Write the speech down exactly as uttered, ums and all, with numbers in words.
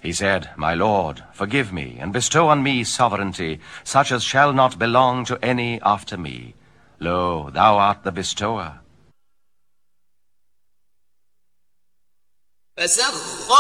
He said, My Lord, forgive me, and bestow on me sovereignty, such as shall not belong to any after me. Lo, thou art the bestower.